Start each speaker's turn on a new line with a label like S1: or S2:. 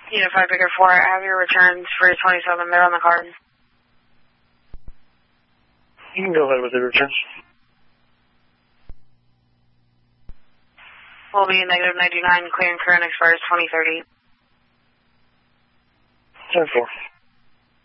S1: Unified Bigger 4, I have your returns for 27. They're on the card.
S2: You can go ahead with the returns.
S1: Will be negative 99, clearing current expires 2030.
S2: 10-4.